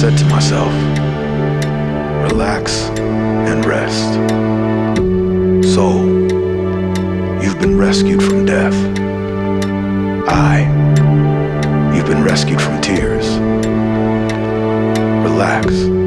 said to myself, relax and rest. Soul, you've been rescued from death. You've been rescued from tears. Relax.